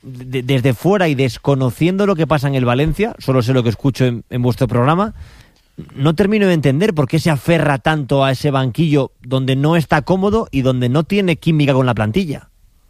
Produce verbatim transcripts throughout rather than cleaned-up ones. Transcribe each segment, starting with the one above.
de, desde fuera y desconociendo lo que pasa en el Valencia, solo sé lo que escucho en, en vuestro programa, no termino de entender por qué se aferra tanto a ese banquillo donde no está cómodo y donde no tiene química con la plantilla.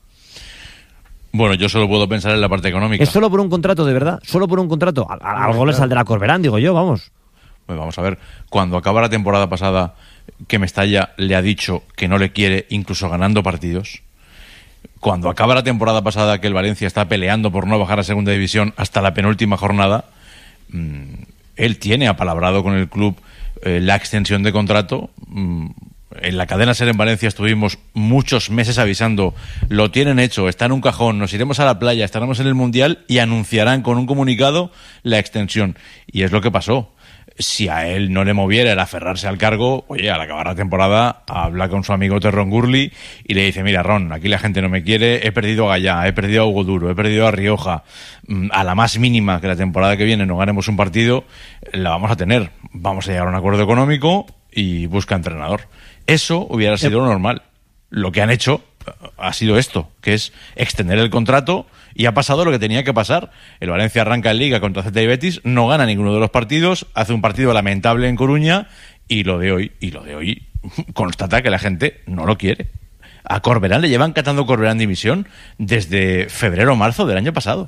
Bueno, yo solo puedo pensar en la parte económica. ¿Es solo por un contrato, de verdad? ¿Solo por un contrato? A, a, algo le saldrá a Corberán, digo yo, vamos. Pues vamos a ver, cuando acaba la temporada pasada, que Mestalla le ha dicho que no le quiere, incluso ganando partidos. Cuando acaba la temporada pasada, que el Valencia está peleando por no bajar a segunda división hasta la penúltima jornada, mmm, él tiene apalabrado con el club eh, la extensión de contrato. Mmm, En la cadena SER en Valencia estuvimos muchos meses avisando, lo tienen hecho, está en un cajón, nos iremos a la playa, estaremos en el Mundial y anunciarán con un comunicado la extensión. Y es lo que pasó. Si a él no le moviera el aferrarse al cargo, oye, al acabar la temporada habla con su amigo Terron Gurli y le dice, mira Ron, aquí la gente no me quiere, he perdido a Gallá, he perdido a Hugo Duro, he perdido a Rioja, a la más mínima que la temporada que viene no ganemos un partido, la vamos a tener, vamos a llegar a un acuerdo económico y busca entrenador. Eso hubiera sido lo normal. Lo que han hecho ha sido esto, que es extender el contrato, y ha pasado lo que tenía que pasar. El Valencia arranca en Liga contra Celta y Betis, no gana ninguno de los partidos, hace un partido lamentable en Coruña, y lo de hoy, y lo de hoy constata que la gente no lo quiere. A Corberán le llevan catando Corberán división desde febrero o marzo del año pasado.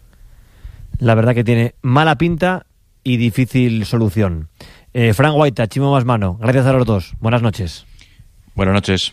La verdad que tiene mala pinta y difícil solución. Eh, Fran Guaita, Chimo Masmano, gracias a los dos. Buenas noches. Buenas noches.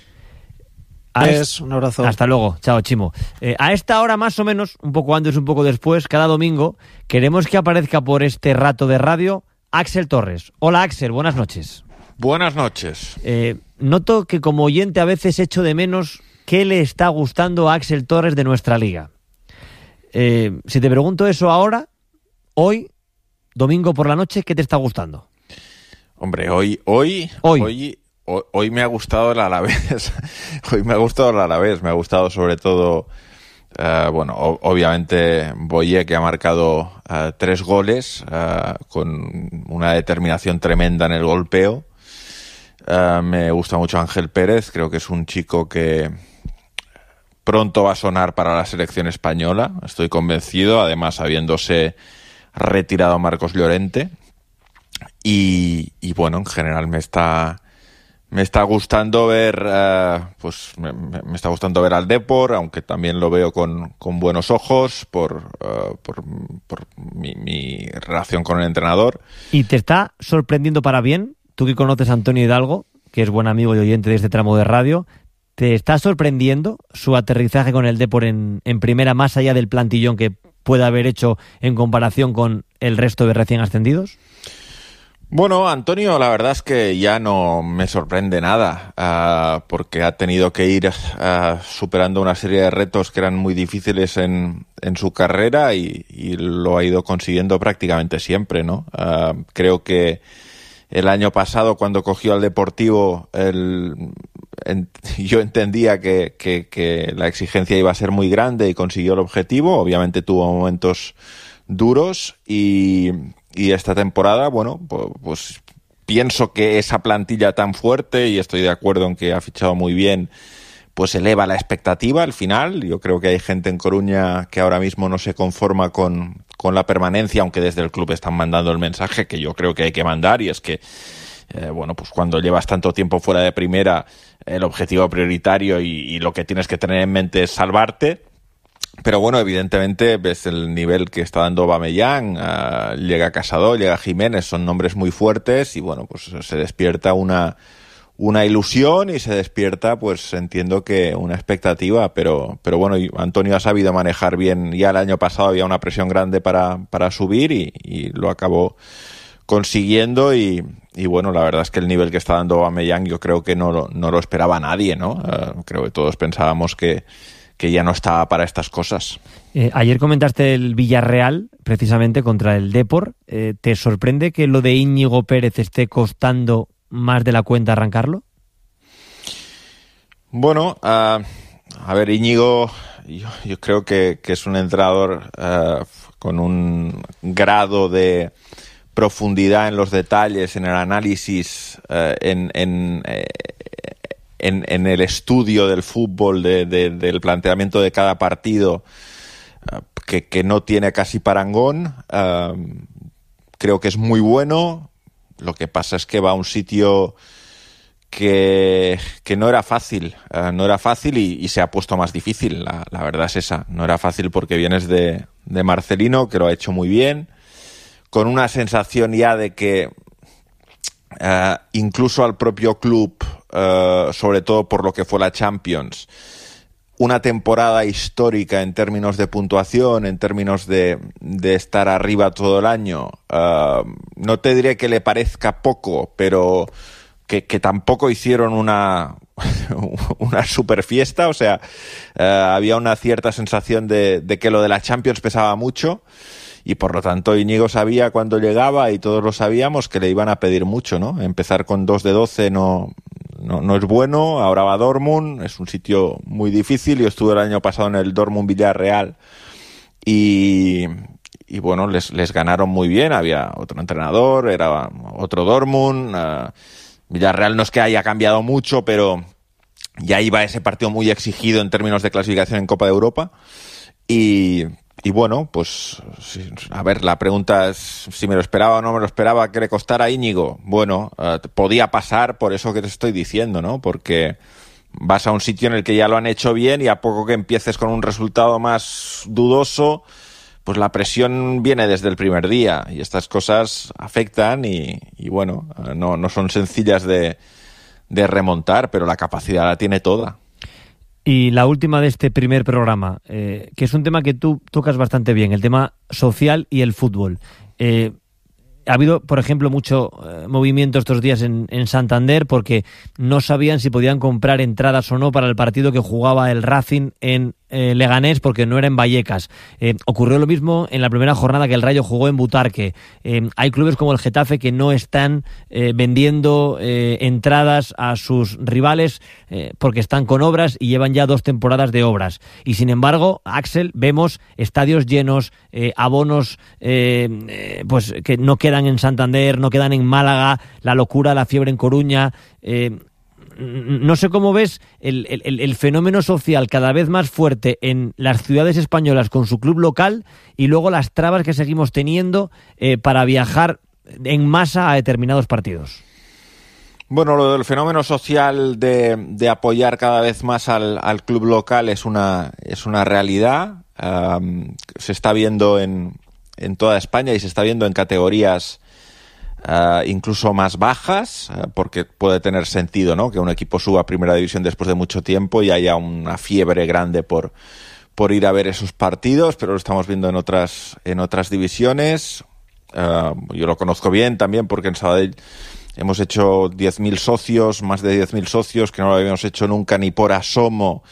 Es, un abrazo. Hasta luego. Chao, Chimo. Eh, a esta hora más o menos, un poco antes, un poco después, cada domingo, queremos que aparezca por este rato de radio Axel Torres. Hola, Axel, buenas noches. Buenas noches. Eh, noto que como oyente a veces echo de menos qué le está gustando a Axel Torres de nuestra liga. Eh, si te pregunto eso ahora, hoy, domingo por la noche, ¿qué te está gustando? Hombre, hoy, hoy, hoy, hoy, hoy, hoy me ha gustado el Alavés. Hoy me ha gustado el Alavés. Me ha gustado sobre todo, uh, bueno, o, obviamente Boye, que ha marcado uh, tres goles uh, con una determinación tremenda en el golpeo. Uh, me gusta mucho Ángel Pérez. Creo que es un chico que pronto va a sonar para la selección española. Estoy convencido. Además, habiéndose retirado Marcos Llorente. Y, y bueno, en general me está me está gustando ver uh, pues me, me está gustando ver al Depor, aunque también lo veo con, con buenos ojos por, uh, por, por mi, mi relación con el entrenador. ¿Y te está sorprendiendo para bien? Tú que conoces a Antonio Hidalgo, que es buen amigo y oyente de este tramo de radio, ¿te está sorprendiendo su aterrizaje con el Depor en, en primera, más allá del plantillón que pueda haber hecho en comparación con el resto de recién ascendidos? Bueno, Antonio, la verdad es que ya no me sorprende nada, uh, porque ha tenido que ir uh, superando una serie de retos que eran muy difíciles en, en su carrera y, y lo ha ido consiguiendo prácticamente siempre, ¿no? Uh, creo que el año pasado, cuando cogió al Deportivo, el, en, yo entendía que, que, que la exigencia iba a ser muy grande y consiguió el objetivo. Obviamente tuvo momentos duros y... Y esta temporada, bueno, pues, pues pienso que esa plantilla tan fuerte, y estoy de acuerdo en que ha fichado muy bien, pues eleva la expectativa al final. Yo creo que hay gente en Coruña que ahora mismo no se conforma con, con la permanencia, aunque desde el club están mandando el mensaje que yo creo que hay que mandar, y es que, eh, bueno, pues cuando llevas tanto tiempo fuera de primera, el objetivo prioritario y, y lo que tienes que tener en mente es salvarte. Pero bueno, evidentemente ves el nivel que está dando Aubameyang, uh, llega Casado, llega Jiménez, son nombres muy fuertes y bueno, pues se despierta una una ilusión y se despierta, pues entiendo que una expectativa, pero pero bueno, Antonio ha sabido manejar bien. Ya el año pasado había una presión grande para para subir y, y lo acabó consiguiendo y, y bueno, la verdad es que el nivel que está dando Aubameyang yo creo que no lo, no lo esperaba nadie, ¿no? Uh, creo que todos pensábamos que que ya no estaba para estas cosas. Eh, ayer comentaste el Villarreal, precisamente, contra el Depor. Eh, ¿Te sorprende que lo de Íñigo Pérez esté costando más de la cuenta arrancarlo? Bueno, uh, a ver, Íñigo, yo, yo creo que, que es un entrenador uh, con un grado de profundidad en los detalles, en el análisis, uh, en... en eh, En, en el estudio del fútbol, de, de, del planteamiento de cada partido, que, que no tiene casi parangón. Uh, creo que es muy bueno. Lo que pasa es que va a un sitio que, que no era fácil, uh, no era fácil y, y se ha puesto más difícil. La, la verdad es esa. No era fácil porque vienes de, de Marcelino, que lo ha hecho muy bien, con una sensación ya de que uh, incluso al propio club, uh, sobre todo por lo que fue la Champions, una temporada histórica en términos de puntuación, en términos de, de estar arriba todo el año. Uh, no te diré que le parezca poco, pero que, que tampoco hicieron una, una super fiesta. O sea, uh, había una cierta sensación de, de que lo de la Champions pesaba mucho y por lo tanto Íñigo sabía cuando llegaba, y todos lo sabíamos, que le iban a pedir mucho, ¿no? Empezar con dos de doce no... No, no es bueno. Ahora va a Dortmund, es un sitio muy difícil. Yo estuve el año pasado en el Dortmund Villarreal y, y bueno, les, les ganaron muy bien. Había otro entrenador, era otro Dortmund. Uh, Villarreal no es que haya cambiado mucho, pero ya iba ese partido muy exigido en términos de clasificación en Copa de Europa. Y, y bueno, pues a ver, la pregunta es si me lo esperaba o no me lo esperaba que le costara a Íñigo. Bueno, uh, podía pasar por eso que te estoy diciendo, ¿no? Porque vas a un sitio en el que ya lo han hecho bien y a poco que empieces con un resultado más dudoso, pues la presión viene desde el primer día y estas cosas afectan y, y bueno, uh, no, no son sencillas de, de remontar, pero la capacidad la tiene toda. Y la última de este primer programa, eh, que es un tema que tú tocas bastante bien, el tema social y el fútbol. Eh, ha habido, por ejemplo, mucho eh, movimiento estos días en, en Santander porque no sabían si podían comprar entradas o no para el partido que jugaba el Racing en eh, Leganés, porque no era en Vallecas. Eh, ocurrió lo mismo en la primera jornada que el Rayo jugó en Butarque. Eh, hay clubes como el Getafe que no están eh, vendiendo eh, entradas a sus rivales eh, porque están con obras y llevan ya dos temporadas de obras. Y sin embargo, Axel, vemos estadios llenos, eh, abonos eh, eh, pues que no quedan en Santander, no quedan en Málaga, la locura, la fiebre en Coruña. Eh, No sé cómo ves el, el, el fenómeno social cada vez más fuerte en las ciudades españolas con su club local y luego las trabas que seguimos teniendo eh, para viajar en masa a determinados partidos. Bueno, lo del fenómeno social de, de apoyar cada vez más al, al club local es una, es una realidad. Um, se está viendo en, en toda España y se está viendo en categorías Uh, incluso más bajas, uh, porque puede tener sentido, ¿no?, que un equipo suba a primera división después de mucho tiempo y haya una fiebre grande por, por ir a ver esos partidos, pero lo estamos viendo en otras, en otras divisiones. Uh, yo lo conozco bien también porque en Sabadell hemos hecho diez mil socios, más de diez mil socios, que no lo habíamos hecho nunca ni por asomo.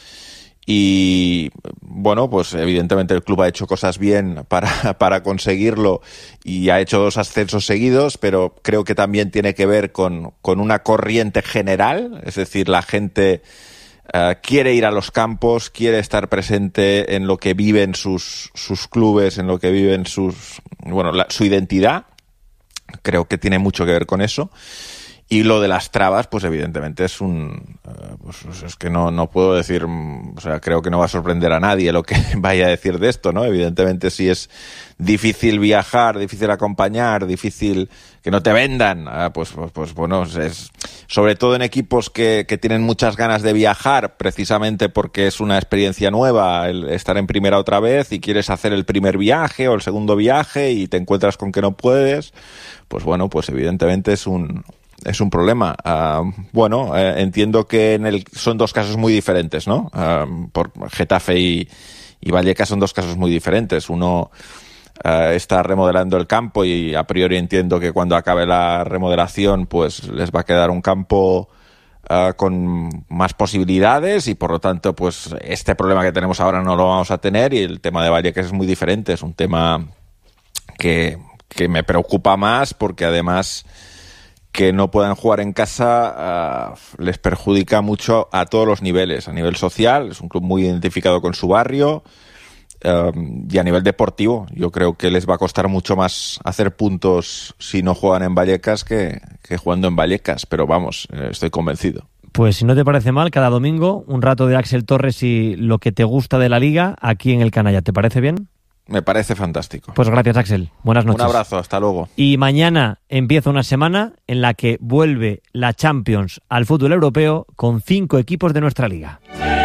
Y bueno, pues evidentemente el club ha hecho cosas bien para, para conseguirlo y ha hecho dos ascensos seguidos, pero creo que también tiene que ver con, con una corriente general, es decir, la gente uh, quiere ir a los campos, quiere estar presente en lo que viven sus, sus clubes, en lo que viven sus, bueno, la, su identidad. Creo que tiene mucho que ver con eso. Y lo de las trabas, pues evidentemente es un... Uh, pues es que no, no puedo decir... O sea, creo que no va a sorprender a nadie lo que vaya a decir de esto, ¿no? Evidentemente si es difícil viajar, difícil acompañar, difícil que no te vendan, uh, pues, pues, pues bueno, es... Sobre todo en equipos que, que tienen muchas ganas de viajar, precisamente porque es una experiencia nueva el estar en primera otra vez y quieres hacer el primer viaje o el segundo viaje y te encuentras con que no puedes, pues bueno, pues evidentemente es un... Es un problema. Uh, bueno, eh, entiendo que en el, son dos casos muy diferentes, ¿no? Uh, por Getafe y, y Vallecas son dos casos muy diferentes. Uno uh, está remodelando el campo y a priori entiendo que cuando acabe la remodelación pues les va a quedar un campo uh, con más posibilidades y por lo tanto pues este problema que tenemos ahora no lo vamos a tener, y el tema de Vallecas es muy diferente. Es un tema que, que me preocupa más porque además que no puedan jugar en casa uh, les perjudica mucho a todos los niveles. A nivel social, es un club muy identificado con su barrio, uh, y a nivel deportivo yo creo que les va a costar mucho más hacer puntos si no juegan en Vallecas que, que jugando en Vallecas, pero vamos, estoy convencido. Pues si no te parece mal, cada domingo un rato de Axel Torres y lo que te gusta de la Liga aquí en el Canalla. ¿Te parece bien? Me parece fantástico. Pues gracias, Axel. Buenas noches. Un abrazo, hasta luego. Y mañana empieza una semana en la que vuelve la Champions al fútbol europeo con cinco equipos de nuestra liga.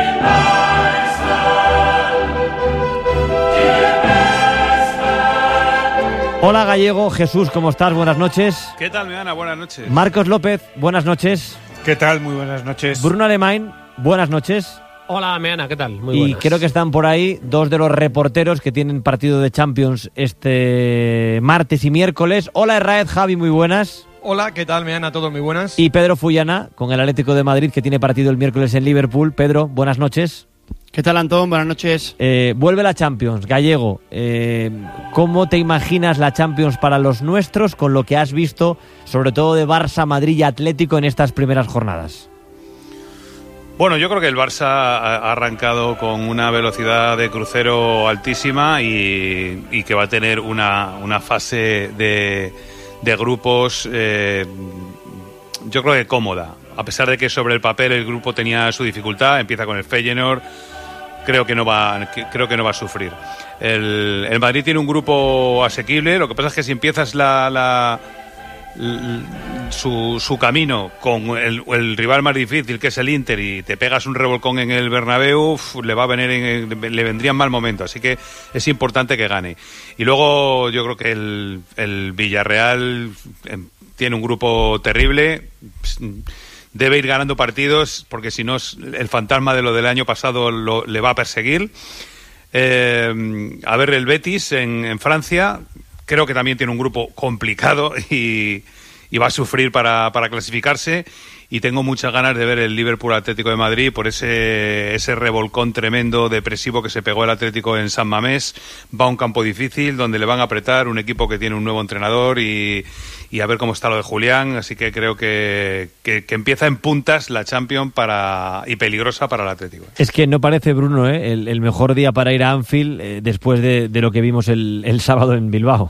Hola Gallego, Jesús, ¿cómo estás? Buenas noches. ¿Qué tal, Meana? Buenas noches. Marcos López, buenas noches. ¿Qué tal? Muy buenas noches. Bruno Alemán, buenas noches. Hola, Meana, ¿qué tal? Muy y buenas. creo que están por ahí dos de los reporteros que tienen partido de Champions este martes y miércoles. Hola, Herraez, Javi, muy buenas. Hola, ¿qué tal, Meana? Todos muy buenas. Y Pedro Fullana, con el Atlético de Madrid, que tiene partido el miércoles en Liverpool. Pedro, buenas noches. ¿Qué tal, Antón? Buenas noches. Eh, vuelve la Champions. Gallego, eh, ¿cómo te imaginas la Champions para los nuestros con lo que has visto, sobre todo de Barça, Madrid y Atlético en estas primeras jornadas? Bueno, yo creo que el Barça ha arrancado con una velocidad de crucero altísima y, y que va a tener una, una fase de, de grupos, eh, yo creo que cómoda. A pesar de que sobre el papel el grupo tenía su dificultad, empieza con el Feyenoord, creo que no va, creo que no va a sufrir. El, el Madrid tiene un grupo asequible, lo que pasa es que si empiezas la... la Su, su camino con el, el rival más difícil, que es el Inter, y te pegas un revolcón en el Bernabéu, uf, le va a venir en, le vendría en mal momento, así que es importante que gane. Y luego yo creo que el, el Villarreal eh, tiene un grupo terrible, debe ir ganando partidos porque si no el fantasma de lo del año pasado lo, le va a perseguir. Eh, a ver el Betis en, en Francia. Creo que también tiene un grupo complicado y, y va a sufrir para, para clasificarse. Y tengo muchas ganas de ver el Liverpool Atlético de Madrid por ese, ese revolcón tremendo, depresivo que se pegó el Atlético en San Mamés. Va a un campo difícil donde le van a apretar, un equipo que tiene un nuevo entrenador y, y a ver cómo está lo de Julián. Así que creo que, que, que empieza en puntas la Champions para, y peligrosa para el Atlético. Es que no parece, Bruno, ¿eh? el, el mejor día para ir a Anfield eh, después de, de lo que vimos el, el sábado en Bilbao.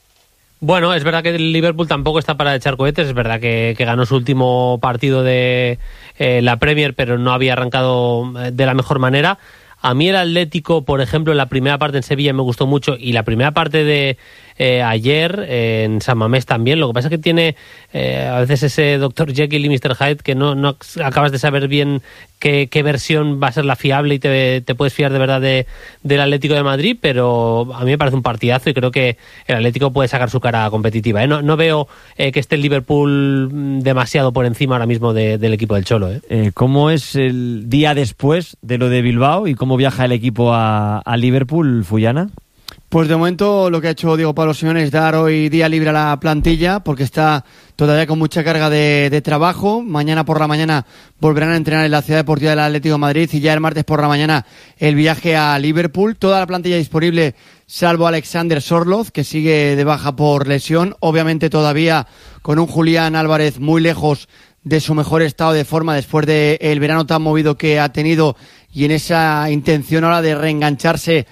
Bueno, es verdad que el Liverpool tampoco está para echar cohetes, es verdad que, que ganó su último partido de eh, la Premier, pero no había arrancado de la mejor manera. A mí el Atlético, por ejemplo, en la primera parte en Sevilla me gustó mucho y la primera parte de eh, ayer eh, en San Mamés también. Lo que pasa es que tiene eh, a veces ese doctor Jekyll y mister Hyde que no, no acabas de saber bien qué, qué versión va a ser la fiable y te, te puedes fiar de verdad de, del Atlético de Madrid, pero a mí me parece un partidazo y creo que el Atlético puede sacar su cara competitiva. ¿eh? No, no veo eh, que esté el Liverpool demasiado por encima ahora mismo de, del equipo del Cholo. ¿eh? Eh, ¿Cómo es el día después de lo de Bilbao y cómo viaja el equipo a, a Liverpool, Fullana? Pues de momento lo que ha hecho Diego Pablo Simeone es dar hoy día libre a la plantilla porque está todavía con mucha carga de, de trabajo. Mañana por la mañana volverán a entrenar en la Ciudad Deportiva del Atlético de Madrid y ya el martes por la mañana el viaje a Liverpool. Toda la plantilla disponible salvo Alexander Sorloth, que sigue de baja por lesión. Obviamente todavía con un Julián Álvarez muy lejos de su mejor estado de forma después del verano tan movido que ha tenido y en esa intención ahora de reengancharse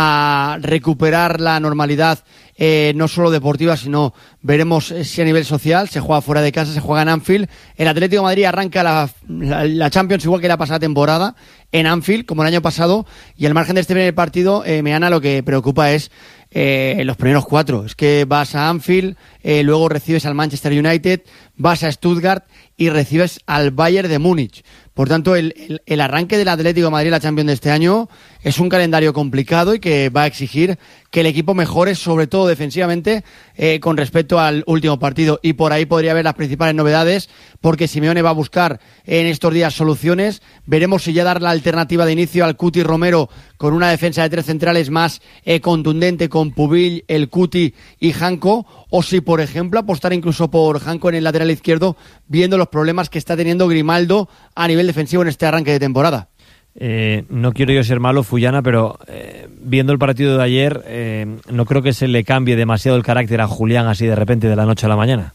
a recuperar la normalidad eh, no solo deportiva, sino veremos si a nivel social. Se juega fuera de casa, se juega en Anfield. El Atlético de Madrid arranca la, la, la Champions igual que la pasada temporada en Anfield, como el año pasado, y al margen de este primer partido, eh, Meana, lo que preocupa es eh, los primeros cuatro. Es que vas a Anfield, eh, luego recibes al Manchester United, vas a Stuttgart y recibes al Bayern de Múnich. Por tanto, el, el, el arranque del Atlético de Madrid, la Champions de este año, es un calendario complicado y que va a exigir que el equipo mejore, sobre todo defensivamente, eh, con respecto al último partido. Y por ahí podría haber las principales novedades, porque Simeone va a buscar en estos días soluciones. Veremos si ya dar la alternativa de inicio al Cuti Romero con una defensa de tres centrales más eh, contundente, con Pubil, el Cuti y Janko, o si, por ejemplo, apostar incluso por Janko en el lateral izquierdo, viendo los problemas que está teniendo Grimaldo a nivel defensivo en este arranque de temporada. Eh, no quiero yo ser malo, Fullana, pero eh, viendo el partido de ayer, eh, no creo que se le cambie demasiado el carácter a Julián así de repente de la noche a la mañana.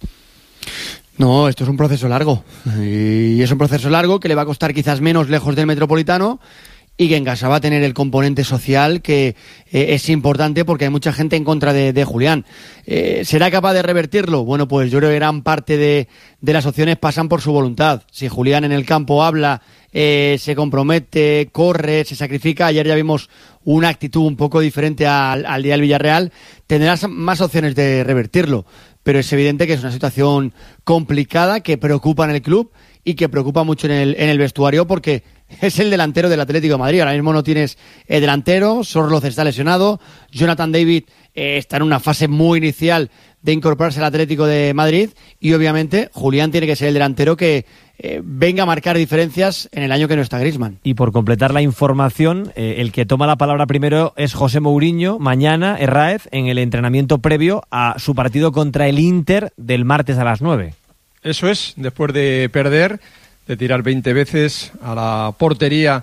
No, esto es un proceso largo y es un proceso largo que le va a costar quizás menos lejos del Metropolitano y que en casa va a tener el componente social que eh, es importante porque hay mucha gente en contra de, de Julián. Eh, ¿Será capaz de revertirlo? Bueno, pues yo creo que gran parte de, de las opciones pasan por su voluntad. Si Julián en el campo habla, eh, se compromete, corre, se sacrifica, ayer ya vimos una actitud un poco diferente al, al día del Villarreal, tendrás más opciones de revertirlo. Pero es evidente que es una situación complicada que preocupa en el club y que preocupa mucho en el, en el vestuario porque es el delantero del Atlético de Madrid. Ahora mismo no tienes el delantero, Sorloz está lesionado, Jonathan David eh, está en una fase muy inicial de incorporarse al Atlético de Madrid y obviamente Julián tiene que ser el delantero que eh, venga a marcar diferencias en el año que no está Griezmann. Y por completar la información, eh, el que toma la palabra primero es José Mourinho, mañana, Herráez, en el entrenamiento previo a su partido contra el Inter del martes a las nueve. Eso es, después de perder, de tirar veinte veces a la portería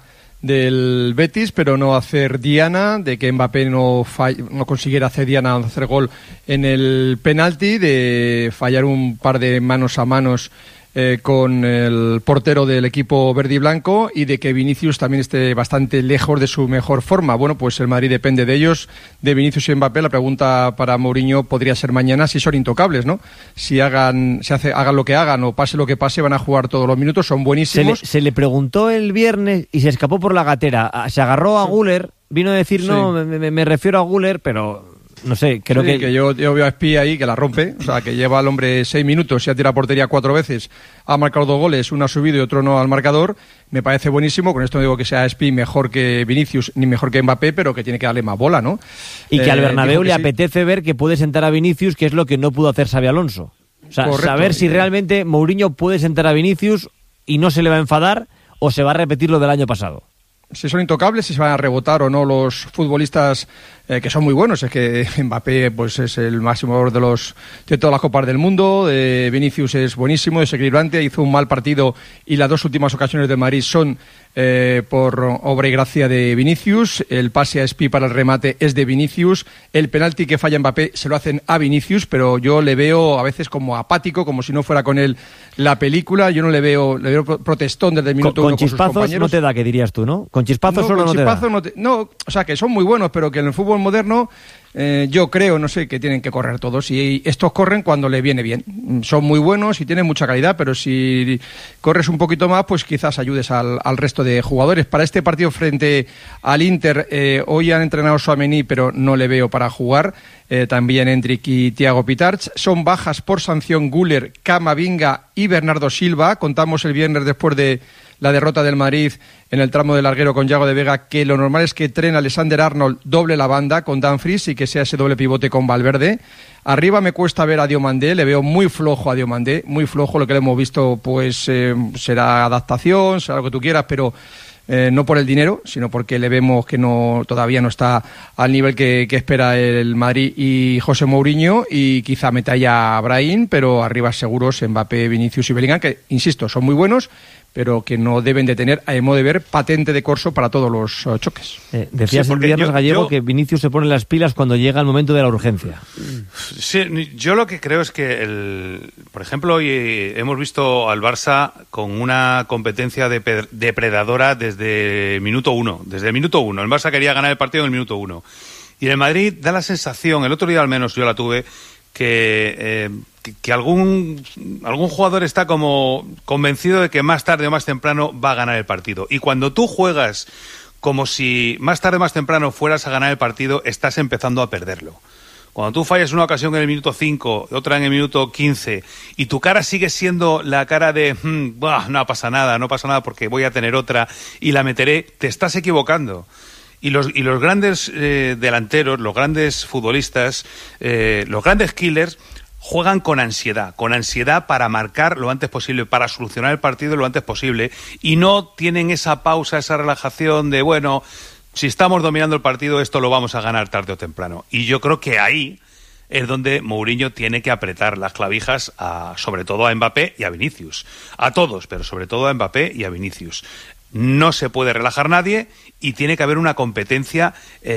del Betis, pero no hacer diana, de que Mbappé no, fall, no consiguiera hacer diana, hacer gol en el penalti, de fallar un par de manos a manos eh, con el portero del equipo verde y blanco y de que Vinicius también esté bastante lejos de su mejor forma. Bueno, pues el Madrid depende de ellos, de Vinicius y Mbappé. La pregunta para Mourinho podría ser mañana si son intocables, ¿no? Si hagan, si hace, hagan lo que hagan o pase lo que pase, van a jugar todos los minutos, son buenísimos. Se le, se le preguntó el viernes y se escapó por la gatera. Se agarró a sí. Güler, vino a decir, sí. no, me, me refiero a Güler, pero... No sé, creo sí, que... que yo, yo veo a Espí ahí que la rompe, o sea, que lleva al hombre seis minutos y ha tirado portería cuatro veces, ha marcado dos goles, uno ha subido y otro no al marcador, me parece buenísimo. Con esto no digo que sea Espí mejor que Vinicius ni mejor que Mbappé, pero que tiene que darle más bola, ¿no? Y que eh, al Bernabéu le sí. apetece ver que puede sentar a Vinicius, que es lo que no pudo hacer Xabi Alonso. O sea, Correcto. Saber si realmente Mourinho puede sentar a Vinicius y no se le va a enfadar o se va a repetir lo del año pasado. Si son intocables, si se van a rebotar o no los futbolistas eh, que son muy buenos. Es que Mbappé pues es el máximo de los de todas las copas del mundo, eh, Vinicius es buenísimo, desequilibrante, hizo un mal partido y las dos últimas ocasiones de Madrid son eh, por obra y gracia de Vinicius. El pase a Espí para el remate es de Vinicius, el penalti que falla Mbappé se lo hacen a Vinicius, pero yo le veo a veces como apático, como si no fuera con él la película. Yo no le veo, le veo protestón desde el minuto con, uno con con sus compañeros. Chispazos no te da, que dirías tú, ¿no? Con chispazos no, solo con no chispazos te da. No, te, no, o sea, que son muy buenos, pero que en el fútbol moderno eh, yo creo, no sé, que tienen que correr todos. Y estos corren cuando le viene bien. Son muy buenos y tienen mucha calidad, pero si corres un poquito más, pues quizás ayudes al, al resto de jugadores. Para este partido frente al Inter, eh, hoy han entrenado Tchouaméni, pero no le veo para jugar. Eh, también Endrick y Thiago Pitarch. Son bajas por sanción Güler, Camavinga y Bernardo Silva. Contamos el viernes después de la derrota del Madrid en el tramo del larguero con Yago de Vega, que lo normal es que Trent Alexander-Arnold doble la banda con Dumfries y que sea ese doble pivote con Valverde. Arriba me cuesta ver a Diomandé, le veo muy flojo a Diomandé, muy flojo. Lo que le hemos visto pues eh, será adaptación, será lo que tú quieras, pero eh, no por el dinero, sino porque le vemos que no todavía no está al nivel que, que espera el Madrid y José Mourinho, y quizá meta ya a Brahim, pero arriba seguros Mbappé, Vinicius y Bellingham, que insisto, son muy buenos, pero que no deben de tener, a modo de ver, patente de corso para todos los uh, choques. Eh, decías sí, el viernes, yo, Gallego, yo, que Vinicius se pone las pilas cuando llega el momento de la urgencia. Sí, yo lo que creo es que, el, por ejemplo, hoy hemos visto al Barça con una competencia de depredadora desde el minuto uno. Desde el minuto uno. El Barça quería ganar el partido en el minuto uno. Y el Madrid da la sensación, el otro día al menos yo la tuve, que... Eh, que algún algún jugador está como convencido de que más tarde o más temprano va a ganar el partido. Y cuando tú juegas como si más tarde o más temprano fueras a ganar el partido, estás empezando a perderlo. Cuando tú fallas una ocasión en el minuto cinco, otra en el minuto quince, y tu cara sigue siendo la cara de mmm, bah, no pasa nada, no pasa nada porque voy a tener otra y la meteré, te estás equivocando. Y los, y los grandes eh, delanteros, los grandes futbolistas, eh, los grandes killers, juegan con ansiedad, con ansiedad para marcar lo antes posible, para solucionar el partido lo antes posible, y no tienen esa pausa, esa relajación de, bueno, si estamos dominando el partido, esto lo vamos a ganar tarde o temprano. Y yo creo que ahí es donde Mourinho tiene que apretar las clavijas, a, sobre todo a Mbappé y a Vinicius. A todos, pero sobre todo a Mbappé y a Vinicius. No se puede relajar nadie y tiene que haber una competencia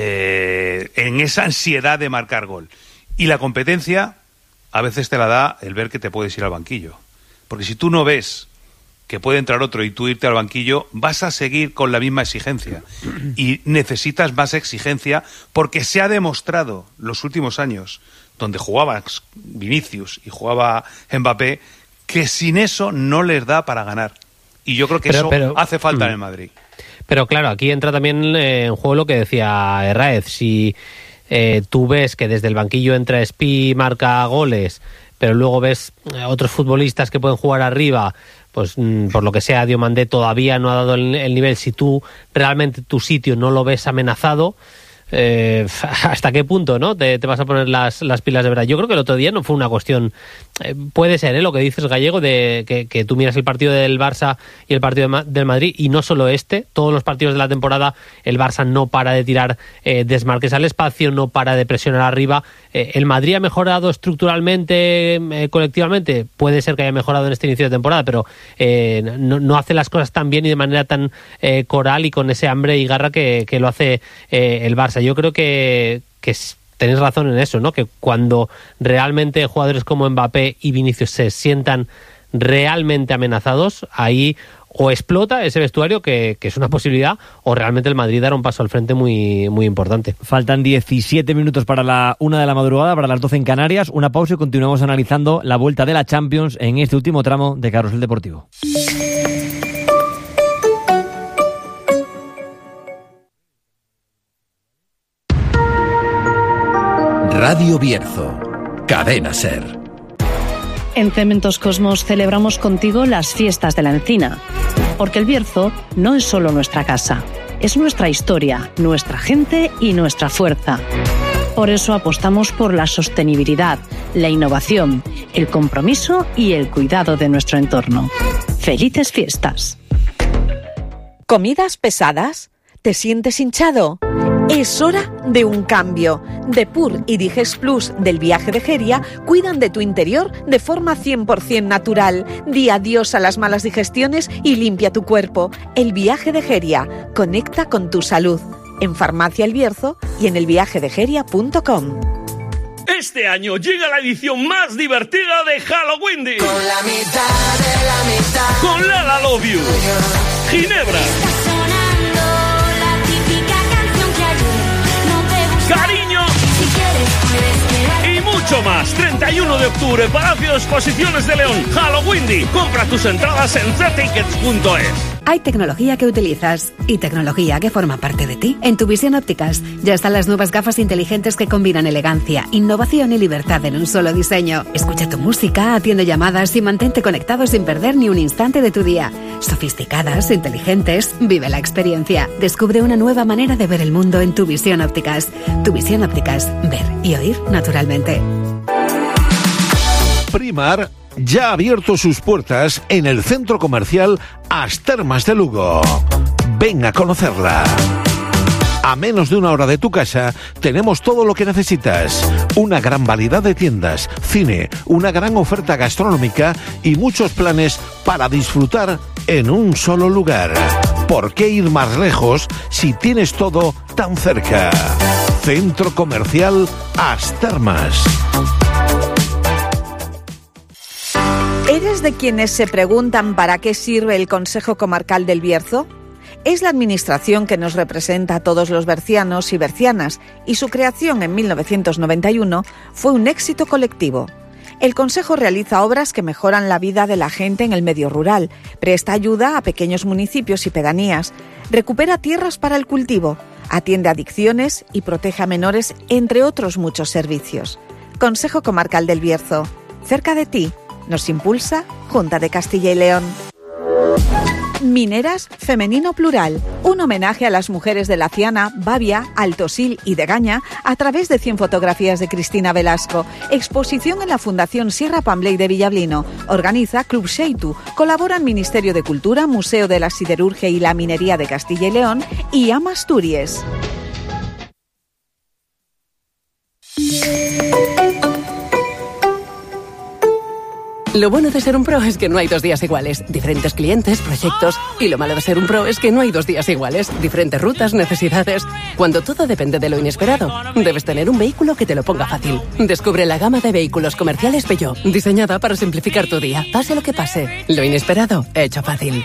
eh, en esa ansiedad de marcar gol. Y la competencia... a veces te la da el ver que te puedes ir al banquillo. Porque si tú no ves que puede entrar otro y tú irte al banquillo, vas a seguir con la misma exigencia. Y necesitas más exigencia porque se ha demostrado los últimos años, donde jugaba Vinicius y jugaba Mbappé, que sin eso no les da para ganar. Y yo creo que pero, eso pero, hace falta mm. en el Madrid. Pero claro, aquí entra también en juego lo que decía Herráez. Si eh, tú ves que desde el banquillo entra Espi, marca goles, pero luego ves otros futbolistas que pueden jugar arriba, pues por lo que sea Diomandé todavía no ha dado el, el nivel, si tú realmente tu sitio no lo ves amenazado, eh, ¿hasta qué punto no te, te vas a poner las, las pilas de verdad? Yo creo que el otro día no fue una cuestión, eh, puede ser ¿eh? lo que dices, Gallego, de que, que tú miras el partido del Barça y el partido de Ma- del Madrid, y no solo este, todos los partidos de la temporada el Barça no para de tirar eh, desmarques al espacio, no para de presionar arriba. Eh, ¿el Madrid ha mejorado estructuralmente, eh, colectivamente? Puede ser que haya mejorado en este inicio de temporada, pero eh, no, no hace las cosas tan bien y de manera tan eh, coral y con ese hambre y garra que, que lo hace eh, el Barça. Yo creo que, que tenéis razón en eso, ¿no? Que cuando realmente jugadores como Mbappé y Vinicius se sientan realmente amenazados, ahí o explota ese vestuario, que, que es una posibilidad, o realmente el Madrid dará un paso al frente muy, muy importante. Faltan diecisiete minutos para la una de la madrugada, para las doce en Canarias. Una pausa y continuamos analizando la vuelta de la Champions en este último tramo de Carrusel Deportivo. Radio Bierzo, Cadena SER. En Cementos Cosmos celebramos contigo las fiestas de la encina, porque el Bierzo no es solo nuestra casa, es nuestra historia, nuestra gente y nuestra fuerza. Por eso apostamos por la sostenibilidad, la innovación, el compromiso y el cuidado de nuestro entorno. ¡Felices fiestas! ¿Comidas pesadas? ¿Te sientes hinchado? Es hora de un cambio. Depur y Digest Plus del Viaje de Geria cuidan de tu interior de forma cien por ciento natural. Di adiós a las malas digestiones y limpia tu cuerpo. El Viaje de Geria. Conecta con tu salud. En Farmacia El Bierzo y en el viaje de geria punto com. Este año llega la edición más divertida de Halloween. Con la mitad de la mitad. Con Lala Love You. Ginebra. Cariño y mucho más. treinta y uno de octubre, Palacio de Exposiciones de León, Halloween. Compra tus entradas en c tickets punto es. Hay tecnología que utilizas y tecnología que forma parte de ti. En Tuvisión Ópticas ya están las nuevas gafas inteligentes que combinan elegancia, innovación y libertad en un solo diseño. Escucha tu música, atiende llamadas y mantente conectado sin perder ni un instante de tu día. Sofisticadas, inteligentes, vive la experiencia. Descubre una nueva manera de ver el mundo en Tuvisión Ópticas. Tuvisión Ópticas, ver y oír naturalmente. Primar ya ha abierto sus puertas en el centro comercial As Termas de Lugo. Ven a conocerla. A menos de una hora de tu casa tenemos todo lo que necesitas. Una gran variedad de tiendas, cine, una gran oferta gastronómica y muchos planes para disfrutar en un solo lugar. ¿Por qué ir más lejos si tienes todo tan cerca? Centro Comercial As Termas. ¿Eres de quienes se preguntan para qué sirve el Consejo Comarcal del Bierzo? Es la administración que nos representa a todos los bercianos y bercianas, y su creación en mil novecientos noventa y uno fue un éxito colectivo. El Consejo realiza obras que mejoran la vida de la gente en el medio rural, presta ayuda a pequeños municipios y pedanías, recupera tierras para el cultivo, atiende adicciones y protege a menores, entre otros muchos servicios. Consejo Comarcal del Bierzo, cerca de ti. Nos impulsa Junta de Castilla y León. Mineras Femenino Plural, un homenaje a las mujeres de Laciana, Bavia, Altosil y Degaña a través de cien fotografías de Cristina Velasco. Exposición en la Fundación Sierra Pambley de Villablino. Organiza Club Xeitu. Colaboran Ministerio de Cultura, Museo de la Siderurgia y la Minería de Castilla y León y Ama Asturias. Lo bueno de ser un pro es que no hay dos días iguales. Diferentes clientes, proyectos. Y lo malo de ser un pro es que no hay dos días iguales. Diferentes rutas, necesidades. Cuando todo depende de lo inesperado, debes tener un vehículo que te lo ponga fácil. Descubre la gama de vehículos comerciales Peugeot, diseñada para simplificar tu día, pase lo que pase. Lo inesperado, hecho fácil.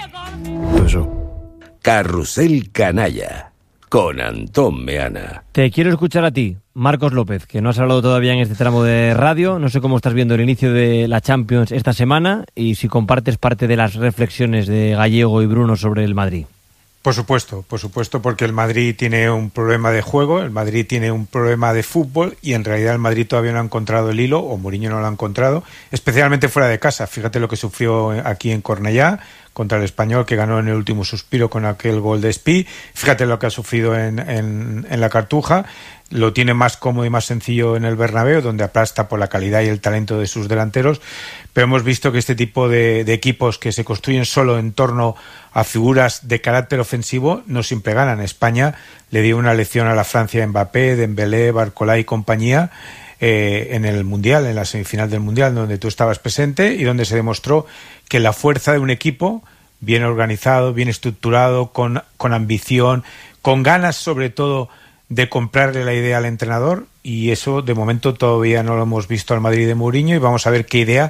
Carrusel Canalla, con Antón Meana. Te quiero escuchar a ti, Marcos López, que no has hablado todavía en este tramo de radio. No sé cómo estás viendo el inicio de la Champions esta semana y si compartes parte de las reflexiones de Gallego y Bruno sobre el Madrid. Por supuesto, por supuesto, porque el Madrid tiene un problema de juego, el Madrid tiene un problema de fútbol y en realidad el Madrid todavía no ha encontrado el hilo, o Mourinho no lo ha encontrado, especialmente fuera de casa. Fíjate lo que sufrió aquí en Cornellá contra el Español, que ganó en el último suspiro con aquel gol de Espí. Fíjate lo que ha sufrido en, en, en la Cartuja. Lo tiene más cómodo y más sencillo en el Bernabéu, donde aplasta por la calidad y el talento de sus delanteros. Pero hemos visto que este tipo de, de equipos que se construyen solo en torno a figuras de carácter ofensivo no siempre ganan. España le dio una lección a la Francia de Mbappé, Dembélé, Barcola y compañía eh, en el Mundial, en la semifinal del Mundial, donde tú estabas presente y donde se demostró que la fuerza de un equipo bien organizado, bien estructurado, con, con ambición, con ganas sobre todo de comprarle la idea al entrenador, y eso de momento todavía no lo hemos visto al Madrid de Mourinho, y vamos a ver qué idea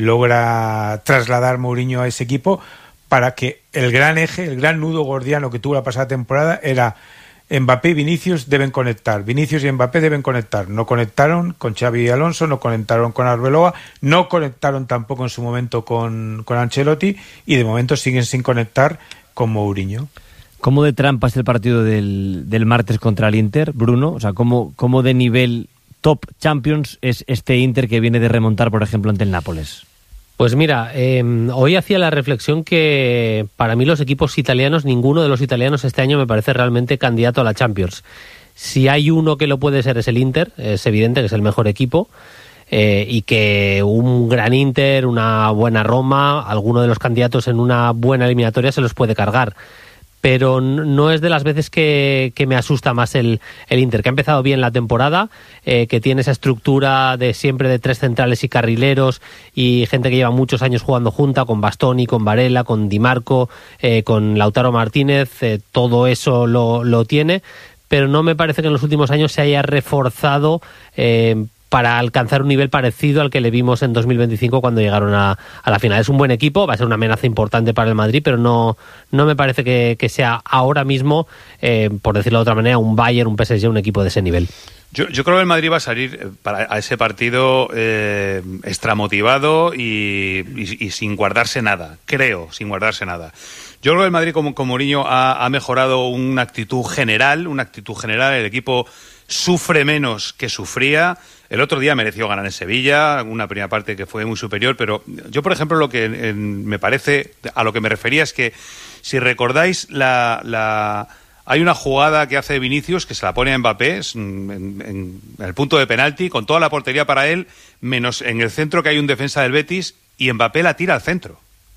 logra trasladar Mourinho a ese equipo para que el gran eje, el gran nudo gordiano que tuvo la pasada temporada era Mbappé y Vinicius deben conectar, Vinicius y Mbappé deben conectar. No conectaron con Xavi y Alonso, no conectaron con Arbeloa, no conectaron tampoco en su momento con, con Ancelotti, y de momento siguen sin conectar con Mourinho. ¿Cómo de trampa es el partido del, del martes contra el Inter, Bruno? O sea, ¿cómo, cómo de nivel top Champions es este Inter que viene de remontar, por ejemplo, ante el Nápoles? Pues mira, eh, hoy hacía la reflexión que para mí los equipos italianos, ninguno de los italianos este año me parece realmente candidato a la Champions. Si hay uno que lo puede ser es el Inter, es evidente que es el mejor equipo, eh, y que un gran Inter, una buena Roma, alguno de los candidatos en una buena eliminatoria se los puede cargar. Pero no es de las veces que, que me asusta más el, el Inter, que ha empezado bien la temporada, eh, que tiene esa estructura de siempre de tres centrales y carrileros y gente que lleva muchos años jugando junta, con Bastoni, con Varela, con Di Marco, eh, con Lautaro Martínez, eh, todo eso lo, lo tiene, pero no me parece que en los últimos años se haya reforzado eh, para alcanzar un nivel parecido al que le vimos en dos mil veinticinco cuando llegaron a, a la final. Es un buen equipo, va a ser una amenaza importante para el Madrid, pero no, no me parece que, que sea ahora mismo, eh, por decirlo de otra manera, un Bayern, un P S G, un equipo de ese nivel. Yo, yo creo que el Madrid va a salir para, a ese partido eh, extramotivado y, y, y sin guardarse nada, creo, sin guardarse nada. Yo creo que el Madrid, como, como Mourinho, ha, ha mejorado una actitud general, una actitud general, el equipo sufre menos que sufría. El otro día mereció ganar en Sevilla, una primera parte que fue muy superior, pero yo, por ejemplo, lo que en, me parece, a lo que me refería es que, si recordáis, la, la hay una jugada que hace Vinicius que se la pone a Mbappé en, en, en el punto de penalti, con toda la portería para él, menos en el centro que hay un defensa del Betis, y Mbappé la tira al centro.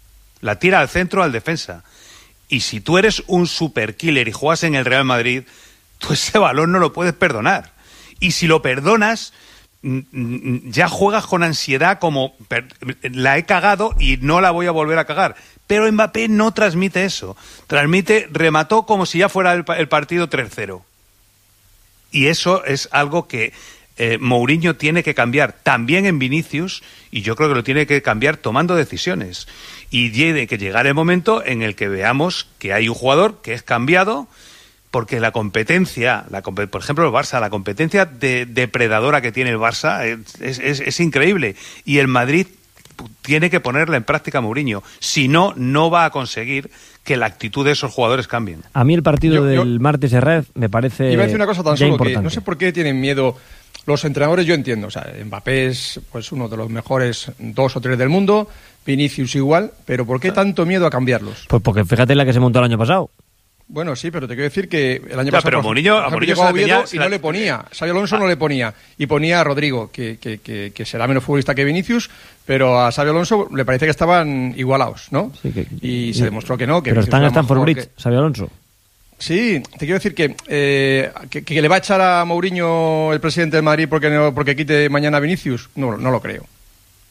La tira al centro al defensa. Y si tú eres un super killer y juegas en el Real Madrid, tú ese balón no lo puedes perdonar. Y si lo perdonas, ya juegas con ansiedad como la he cagado y no la voy a volver a cagar. Pero Mbappé no transmite eso. Transmite, remató como si ya fuera el, el partido tres cero. Y eso es algo que eh, Mourinho tiene que cambiar también en Vinicius, y yo creo que lo tiene que cambiar tomando decisiones. Y tiene que llegar el momento en el que veamos que hay un jugador que es cambiado, porque la competencia, la, por ejemplo el Barça, la competencia de, depredadora que tiene el Barça es, es, es increíble, y el Madrid tiene que ponerla en práctica Mourinho, si no, no va a conseguir que la actitud de esos jugadores cambien. A mí el partido yo, yo, del martes de Red me parece iba a decir una cosa tan solo importante. Que no sé por qué tienen miedo los entrenadores. Yo entiendo, o sea, Mbappé es pues uno de los mejores dos o tres del mundo, Vinicius igual, pero ¿por qué tanto miedo a cambiarlos? Pues porque fíjate la que se montó el año pasado. Bueno, sí, pero te quiero decir que el año ya, pasado pero Mourinho, a Mourinho llegó a Oviedo tenía, y no le ponía, Xabi Alonso ah. no le ponía, y ponía a Rodrigo, que, que, que, que será menos futbolista que Vinicius, pero a Xabi Alonso le parece que estaban igualados, ¿no? Sí, que, y se demostró que no. Que pero Vinicius están en Stamford Bridge, que... Xabi Alonso. Sí, te quiero decir que, eh, que, que le va a echar a Mourinho el presidente del Madrid porque, no, porque quite mañana a Vinicius, no, no lo creo.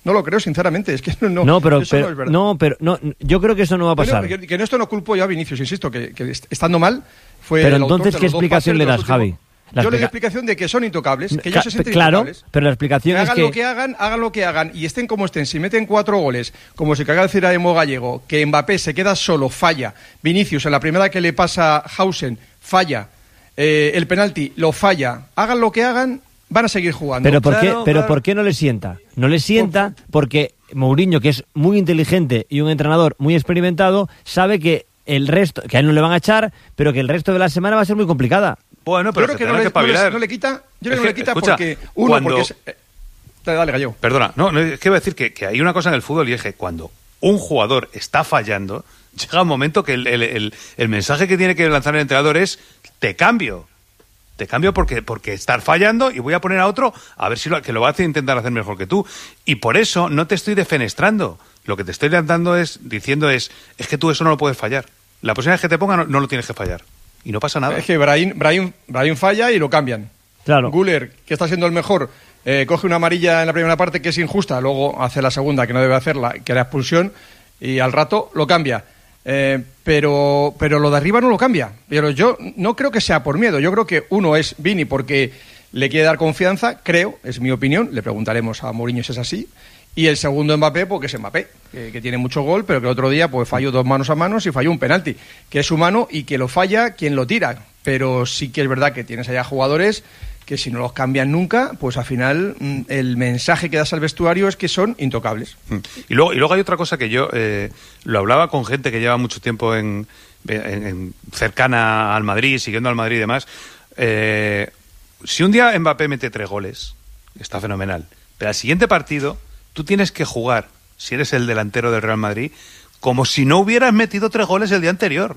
No lo creo, sinceramente. Es que no, no, pero, eso pero no es verdad. no, pero no, yo creo que eso no va a pasar. Bueno, que, que en esto no culpo yo a Vinicius, insisto, que, que estando mal fue. Pero el entonces, autor de ¿qué los dos explicación pases le de los das, últimos- Javi? La Yo le doy explica- explicación de que son intocables, que ellos Ca- se sienten claro, intocables. pero la explicación Que es hagan que... lo que hagan, hagan lo que hagan y estén como estén. Si meten cuatro goles, como se caga el Ciramo Gallego, que Mbappé se queda solo, falla. Vinicius, en la primera que le pasa Hausen, falla. Eh, el penalti lo falla. Hagan lo que hagan, van a seguir jugando. Pero ¿por qué, Claro, pero claro. ¿por qué no le sienta? No le sienta porque Mourinho, que es muy inteligente y un entrenador muy experimentado, sabe que el resto, que a él no le van a echar, pero que el resto de la semana va a ser muy complicada. Bueno, Yo creo que no le, no le- no le quita, yo creo que no le quita escucha, porque uno, cuando- porque es, eh, dale, dale, Gallo. Perdona, no, no, es que iba a decir que, que hay una cosa en el fútbol y es que cuando un jugador está fallando, llega un momento que el, el, el, el mensaje que tiene que lanzar el entrenador es: te cambio. Te cambio porque, porque estar fallando y voy a poner a otro a ver si lo, que lo va a intentar hacer mejor que tú. Y por eso no te estoy defenestrando. Lo que te estoy dando es, diciendo es, es que tú eso no lo puedes fallar. La próxima vez que te ponga no, no lo tienes que fallar. Y no pasa nada. Es que Brahim, Brahim, Brahim falla y lo cambian. Claro. Güler, que está siendo el mejor, eh, coge una amarilla en la primera parte que es injusta, luego hace la segunda que no debe hacerla, que era expulsión, y al rato lo cambia. Eh, pero, pero lo de arriba no lo cambia. Pero yo no creo que sea por miedo. Yo creo que uno es Vini porque le quiere dar confianza, creo, es mi opinión. Le preguntaremos a Mourinho si es así. Y el segundo Mbappé, porque es Mbappé, que, que tiene mucho gol, pero que el otro día pues falló dos manos a manos y falló un penalti, que es humano y que lo falla quien lo tira. Pero sí que es verdad que tienes allá jugadores que si no los cambian nunca, pues al final mm, el mensaje que das al vestuario es que son intocables. Y luego, y luego hay otra cosa que yo eh, lo hablaba con gente que lleva mucho tiempo en, en- en- cercana al Madrid, siguiendo al Madrid y demás. Eh, si un día Mbappé mete tres goles, está fenomenal. Pero al siguiente partido, tú tienes que jugar, si eres el delantero del Real Madrid, como si no hubieras metido tres goles el día anterior.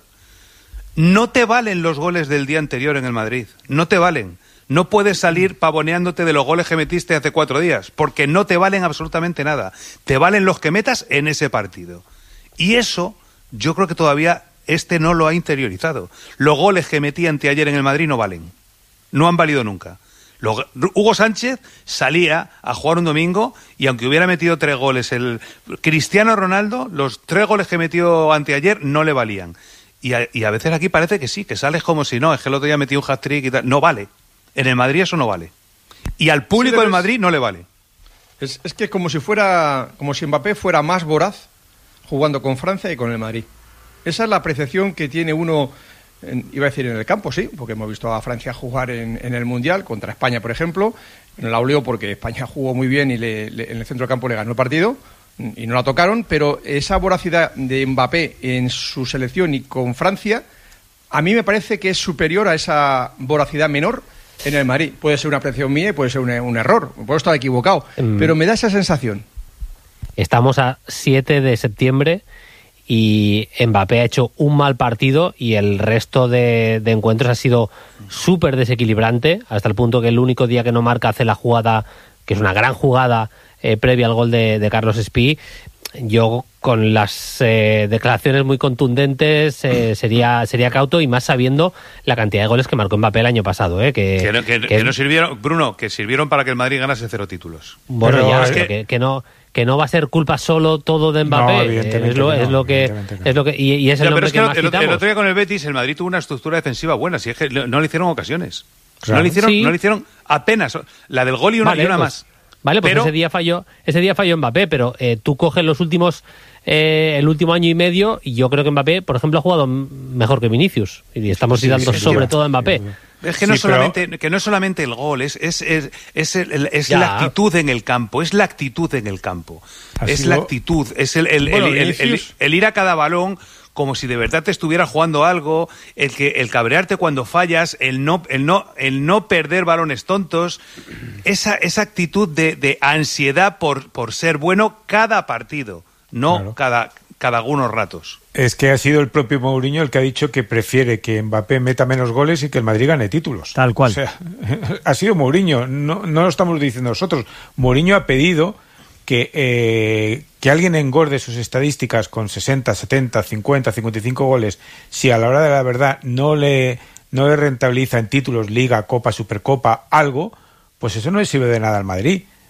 No te valen los goles del día anterior en el Madrid. No te valen. No puedes salir pavoneándote de los goles que metiste hace cuatro días, porque no te valen absolutamente nada. Te valen los que metas en ese partido. Y eso, yo creo que todavía este no lo ha interiorizado. Los goles que metí anteayer en el Madrid no valen. No han valido nunca. Los- Hugo Sánchez salía a jugar un domingo y aunque hubiera metido tres goles, el Cristiano Ronaldo, los tres goles que metió anteayer no le valían. Y a, y a veces aquí parece que sí, que sales como si no, es que el otro día metí un hat-trick y tal. No vale. En el Madrid eso no vale. Y al público Sí, del es- Madrid no le vale. Es, es que es como si fuera, como si Mbappé fuera más voraz jugando con Francia y con el Madrid. Esa es la apreciación que tiene uno, en- iba a decir en el campo, sí, porque hemos visto a Francia jugar en, en el Mundial, contra España, por ejemplo. En la oleo porque España jugó muy bien y le- le- en el centro del campo le ganó el partido y no la tocaron, pero esa voracidad de Mbappé en su selección y con Francia, a mí me parece que es superior a esa voracidad menor en el Madrid. Puede ser una apreciación mía y puede ser un, un error, puedo estar equivocado, Mm. pero me da esa sensación. Estamos a siete de septiembre y Mbappé ha hecho un mal partido y el resto de, de encuentros ha sido súper desequilibrante, hasta el punto que el único día que no marca hace la jugada, que es una gran jugada eh, previa al gol de, de Carlos Espí. Yo con las eh, declaraciones muy contundentes eh, sería sería cauto, y más sabiendo la cantidad de goles que marcó Mbappé el año pasado. Eh, que, Que no, que- que que es- no sirvieron, Bruno, que sirvieron para que el Madrid ganase cero títulos. Bueno, Pero ya, es pero que- que, que no que no va a ser culpa solo todo de No, Mbappé. evidentemente es lo, que no, es lo que es lo que y, y es el Ya, pero nombre es que que el, más el- el citamos. otro día con el Betis, el Madrid tuvo una estructura defensiva buena, si es que no, no le hicieron ocasiones. Claro. No le hicieron, Sí. no le hicieron apenas la del gol y una, Vale, y una pues- más. Vale, pues Pero- ese día falló, ese día falló Mbappé, pero eh, tú coges los últimos, eh, el último año y medio, y yo creo que Mbappé, por ejemplo, ha jugado m- mejor que Vinicius, y estamos Sí, tirando sí, sobre sí. todo a Mbappé. Es que no, Sí, pero- solamente, que no es solamente el gol, es, es, es, es, el- el- es Ya. la actitud en el campo, es la actitud en el campo. Ha Es sido- la actitud, es el, el, Bueno, el- el- el- Vinicius- el ir a cada balón como si de verdad te estuviera jugando algo, el que el cabrearte cuando fallas, el no, el no, el no perder balones tontos, esa, esa actitud de, de ansiedad por, por ser bueno cada partido, no cada, cada algunos ratos. Es que ha sido el propio Mourinho el que ha dicho que prefiere que Mbappé meta menos goles y que el Madrid gane títulos. Tal cual. O sea, ha sido Mourinho, no, no lo estamos diciendo nosotros. Mourinho ha pedido que, eh, que alguien engorde sus estadísticas con sesenta, setenta, cincuenta, cincuenta y cinco goles, si a la hora de la verdad no le, no le rentabiliza en títulos, Liga, Copa, Supercopa, algo, pues eso no le sirve de nada al Madrid.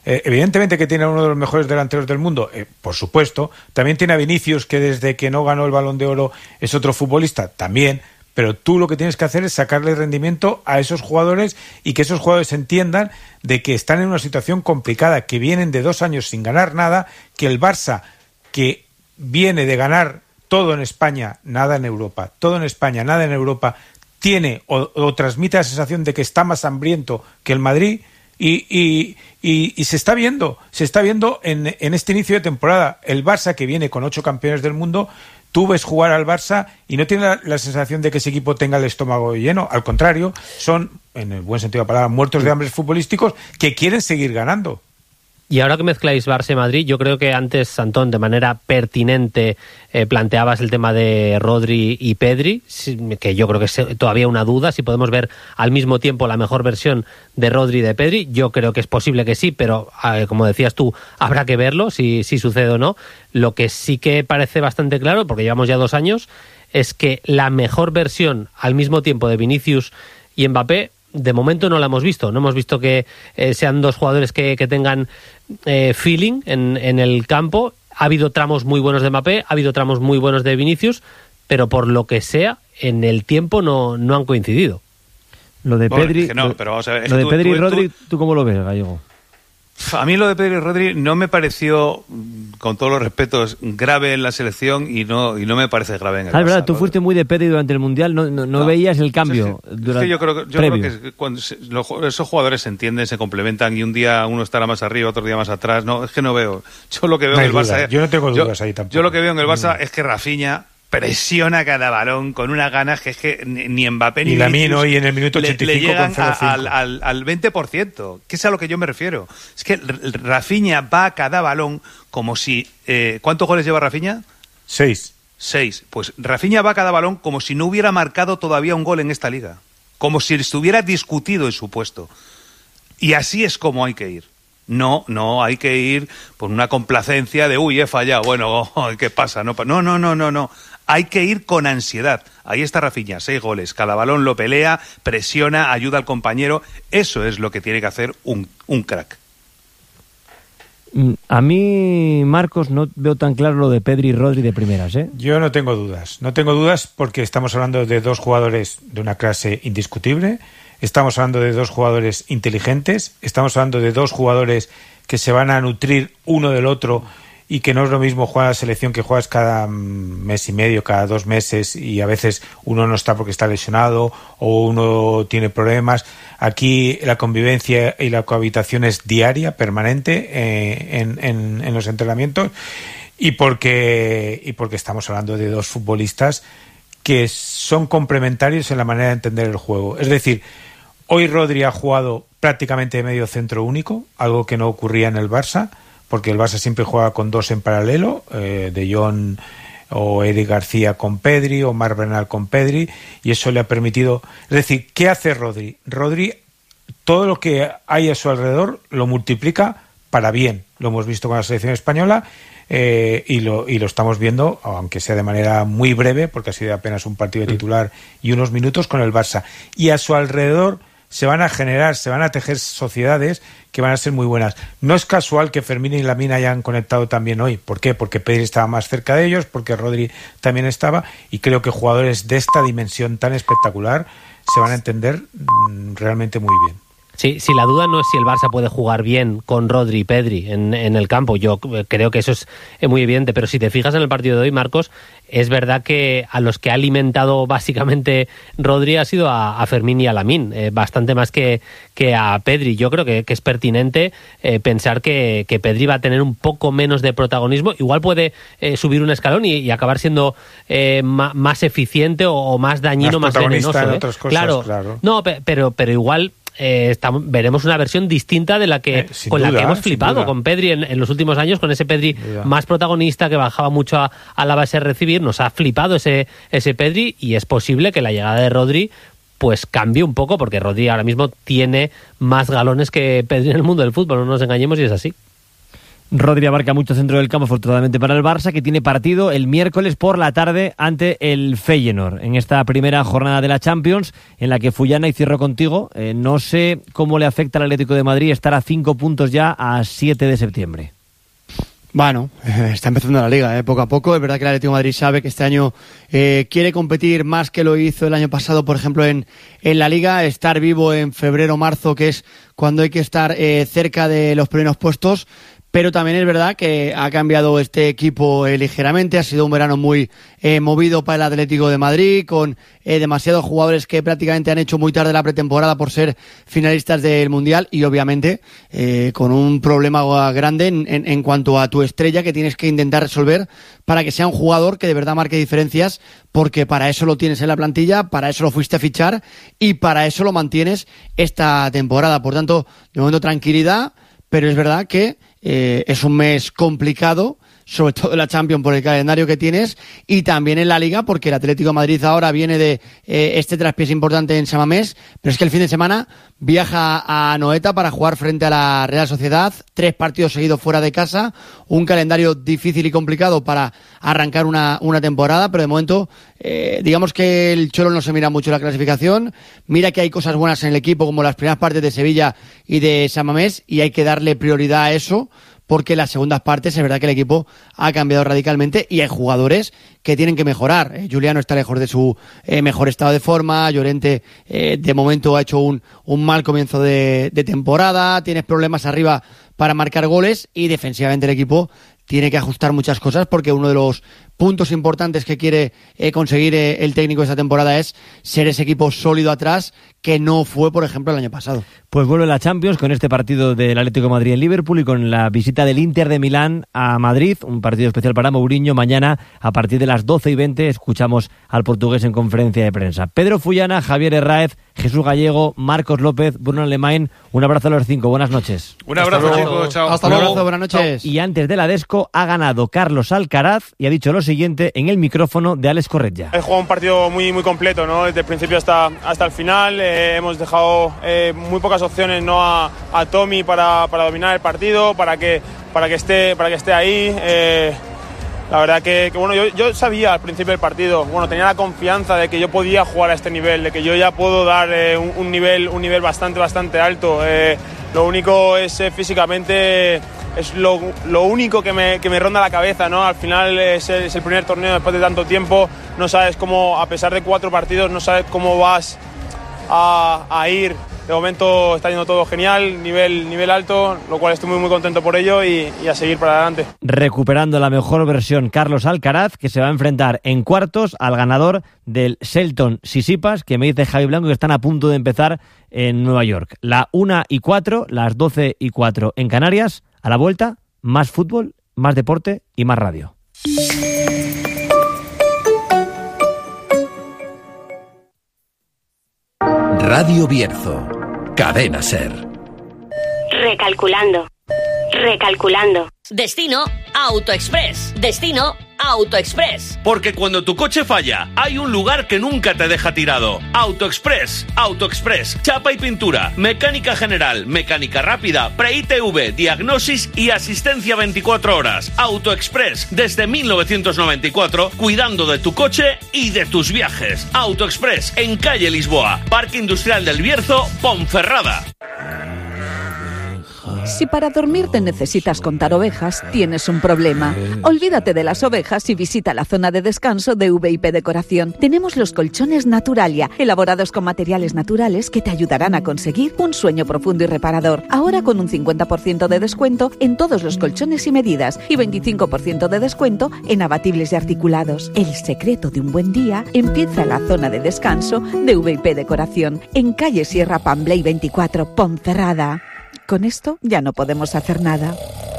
Eh, evidentemente que tiene a uno de los mejores delanteros del mundo, eh, por supuesto. También tiene a Vinicius, que desde que no ganó el Balón de Oro es otro futbolista, también. Pero tú lo que tienes que hacer es sacarle rendimiento a esos jugadores y que esos jugadores entiendan de que están en una situación complicada, que vienen de dos años sin ganar nada, que el Barça, que viene de ganar todo en España, nada en Europa, todo en España, nada en Europa, tiene o, o transmite la sensación de que está más hambriento que el Madrid. Y, y, y, y se está viendo, se está viendo en, en este inicio de temporada. El Barça, que viene con ocho campeones del mundo, tú ves jugar al Barça y no tiene la, la sensación de que ese equipo tenga el estómago lleno. Al contrario, son, en el buen sentido de la palabra, muertos de hambre futbolísticos que quieren seguir ganando. Y ahora que mezcláis Barça y Madrid, yo creo que antes, Antón, de manera pertinente eh, planteabas el tema de Rodri y Pedri, que yo creo que es todavía una duda, si podemos ver al mismo tiempo la mejor versión de Rodri y de Pedri. Yo creo que es posible que sí, pero eh, como decías tú, habrá que verlo si, si sucede o no. Lo que sí que parece bastante claro, porque llevamos ya dos años, es que la mejor versión al mismo tiempo de Vinicius y Mbappé, de momento no la hemos visto. No hemos visto que eh, sean dos jugadores que, que tengan eh, feeling en, en el campo. Ha habido tramos muy buenos de Mbappé, ha habido tramos muy buenos de Vinicius, pero por lo que sea, en el tiempo no, no han coincidido. Lo de Bueno, Pedri, es que no, lo, pero vamos a ver, es lo que de tú- Pedri tú- y Rodri, tú- ¿tú cómo lo ves, Gallego? A mí lo de Pedri y Rodri no me pareció, con todos los respetos, grave en la selección y no y no me parece grave en el Ah, es verdad, Barça, tú ¿no? fuiste muy de Pedri durante el Mundial, no, no, no veías el cambio. Es durante, que yo creo que, yo previo. creo que cuando se- los ju- esos jugadores se entienden, se complementan y un día uno estará más arriba, otro día más atrás. No, es que no veo. Yo lo que veo No en hay el Barça duda. es- Yo no tengo yo- dudas ahí tampoco. Yo lo que veo en el Barça es que Rafinha presiona cada balón con unas ganas que es que ni, ni Mbappé ni Y Lamine Vinicius hoy en el minuto le- ochenta y le, cinco llegan con cero cinco. a- al, al, al veinte por ciento, que es a lo que yo me refiero. Es que R- Rafinha va a cada balón como si... Eh, ¿Cuántos goles lleva Rafinha? Seis. Seis. Pues Rafinha va a cada balón como si no hubiera marcado todavía un gol en esta liga. Como si estuviera discutido en su puesto. Y así es como hay que ir. No, no, hay que ir por una complacencia de, uy, he fallado, bueno, oh, ¿qué pasa? No, pa- no, no, no, no, no. Hay que ir con ansiedad. Ahí está Rafinha, seis goles. Cada balón lo pelea, presiona, ayuda al compañero. Eso es lo que tiene que hacer un, un crack. Mm, A mí, Marcos, no veo tan claro lo de Pedri y Rodri de primeras, ¿eh? Yo no tengo dudas. No tengo dudas porque estamos hablando de dos jugadores de una clase indiscutible. Estamos hablando de dos jugadores inteligentes. Estamos hablando de dos jugadores que se van a nutrir uno del otro y que no es lo mismo jugar a la selección que juegas cada mm, mes y medio, cada dos meses y a veces uno no está porque está lesionado o uno tiene problemas. Aquí la convivencia y la cohabitación es diaria, permanente eh, en, en, en los entrenamientos y porque, y porque estamos hablando de dos futbolistas que son complementarios en la manera de entender el juego. Es decir, hoy Rodri ha jugado prácticamente de medio centro único, algo que no ocurría en el Barça, porque el Barça siempre juega con dos en paralelo, eh, De Jong o Eric García con Pedri, o Marc Bernal con Pedri, y eso le ha permitido... Es decir, ¿qué hace Rodri? Rodri, todo lo que hay a su alrededor lo multiplica para bien. Lo hemos visto con la selección española eh, y, lo, y lo estamos viendo, aunque sea de manera muy breve, porque ha sido apenas un partido de titular y unos minutos con el Barça. Y a su alrededor se van a generar, se van a tejer sociedades que van a ser muy buenas. No es casual que Fermín y Lamine hayan conectado también hoy. ¿Por qué? Porque Pedri estaba más cerca de ellos, porque Rodri también estaba, y creo que jugadores de esta dimensión tan espectacular se van a entender mm, realmente muy bien. Sí, si la duda no es si el Barça puede jugar bien con Rodri y Pedri en, en el campo, yo creo que eso es muy evidente, pero si te fijas en el partido de hoy, Marcos, es verdad que a los que ha alimentado básicamente Rodri ha sido a, a Fermín y a Lamine, eh, bastante más que, que a Pedri. Yo creo que, que es pertinente eh, pensar que, que Pedri va a tener un poco menos de protagonismo, igual puede eh, subir un escalón y, y acabar siendo eh, ma, más eficiente o, o más dañino, más, más venenoso. protagonista en ¿eh? otras cosas, claro, claro. No, pe- pero, pero igual... Eh, estamos, veremos una versión distinta de la que Eh, sin con duda, la que hemos sin flipado duda. con Pedri en, en los últimos años, con ese Pedri duda. más protagonista que bajaba mucho a, a la base de recibir. Nos ha flipado ese, ese Pedri y es posible que la llegada de Rodri pues cambie un poco, porque Rodri ahora mismo tiene más galones que Pedri en el mundo del fútbol, no nos engañemos, y es así. Rodri abarca mucho centro del campo, afortunadamente para el Barça, que tiene partido el miércoles por la tarde ante el Feyenoord, en esta primera jornada de la Champions, en la que Fullana, y cierro contigo, eh, no sé cómo le afecta al Atlético de Madrid estar a cinco puntos ya a siete de septiembre. Bueno, eh, está empezando la Liga, eh, poco a poco. Es verdad que el Atlético de Madrid sabe que este año eh, quiere competir más que lo hizo el año pasado, por ejemplo, en, en la Liga, estar vivo en febrero o marzo, que es cuando hay que estar eh, cerca de los primeros puestos. Pero también es verdad que ha cambiado este equipo eh, ligeramente. Ha sido un verano muy eh, movido para el Atlético de Madrid, con eh, demasiados jugadores que prácticamente han hecho muy tarde la pretemporada por ser finalistas del Mundial, y obviamente eh, con un problema grande en, en, en cuanto a tu estrella, que tienes que intentar resolver para que sea un jugador que de verdad marque diferencias, porque para eso lo tienes en la plantilla, para eso lo fuiste a fichar y para eso lo mantienes esta temporada. Por tanto, de momento tranquilidad, pero es verdad que Eh, es un mes complicado, sobre todo en la Champions por el calendario que tienes, y también en la Liga, porque el Atlético de Madrid ahora viene de eh, este traspiés importante en San Mamés, pero es que el fin de semana viaja a Anoeta para jugar frente a la Real Sociedad, tres partidos seguidos fuera de casa, un calendario difícil y complicado para arrancar una, una temporada, pero de momento eh, digamos que el Cholo no se mira mucho la clasificación, mira que hay cosas buenas en el equipo como las primeras partes de Sevilla y de San Mamés, y hay que darle prioridad a eso, porque las segundas partes es verdad que el equipo ha cambiado radicalmente y hay jugadores que tienen que mejorar. Eh, Juliano está lejos de su eh, mejor estado de forma, Llorente eh, de momento ha hecho un, un mal comienzo de, de temporada, tienes problemas arriba para marcar goles, y defensivamente el equipo tiene que ajustar muchas cosas, porque uno de los puntos importantes que quiere eh, conseguir eh, el técnico esta temporada es ser ese equipo sólido atrás, que no fue, por ejemplo, el año pasado. Pues vuelve la Champions con este partido del Atlético de Madrid en Liverpool y con la visita del Inter de Milán a Madrid, un partido especial para Mourinho. Mañana, a partir de las doce y veinte, escuchamos al portugués en conferencia de prensa. Pedro Fullana, Javier Herráez, Jesús Gallego, Marcos López, Bruno Alemán, un abrazo a los cinco. Buenas noches. Un abrazo, chicos. Chao. Hasta luego. Un abrazo, buenas noches. Y antes de la Desco ha ganado Carlos Alcaraz y ha dicho lo siguiente en el micrófono de Alex Corretja. He jugado un partido muy muy completo, ¿no? Desde el principio hasta, hasta el final. Eh, hemos dejado eh, muy pocas opciones, ¿no? a, a Tommy para, para dominar el partido, para que, para que, esté, para que esté ahí. Eh, la verdad que, que bueno, yo, yo sabía al principio del partido, bueno, tenía la confianza de que yo podía jugar a este nivel, de que yo ya puedo dar eh, un, un, nivel, un nivel bastante, bastante alto. Eh, lo único es eh, físicamente... Es lo, lo único que me, que me ronda la cabeza, ¿no? Al final es el, es el primer torneo después de tanto tiempo, no sabes cómo, a pesar de cuatro partidos, no sabes cómo vas a, a ir. De momento está yendo todo genial, nivel, nivel alto, lo cual estoy muy muy contento por ello y, y a seguir para adelante. Recuperando la mejor versión Carlos Alcaraz, que se va a enfrentar en cuartos al ganador del Shelton Tsitsipas, que me dice Javi Blanco que están a punto de empezar en Nueva York. La una y cuatro, las doce y cuatro en Canarias. A la vuelta, más fútbol, más deporte y más radio. Radio Bierzo, Cadena Ser. Recalculando, recalculando. Destino AutoExpress. Destino AutoExpress. Porque cuando tu coche falla, hay un lugar que nunca te deja tirado. AutoExpress. AutoExpress. Chapa y pintura, mecánica general, mecánica rápida, pre-I T V, diagnosis y asistencia veinticuatro horas. AutoExpress. Desde mil novecientos noventa y cuatro, cuidando de tu coche y de tus viajes. AutoExpress. En calle Lisboa, Parque Industrial del Bierzo, Ponferrada. Si para dormirte necesitas contar ovejas, tienes un problema. Olvídate de las ovejas y visita la zona de descanso de V I P Decoración. Tenemos los colchones Naturalia, elaborados con materiales naturales que te ayudarán a conseguir un sueño profundo y reparador. Ahora con un cincuenta por ciento de descuento en todos los colchones y medidas y veinticinco por ciento de descuento en abatibles y articulados. El secreto de un buen día empieza en la zona de descanso de V I P Decoración, en calle Sierra Pambley veinticuatro, Ponferrada. Con esto ya no podemos hacer nada.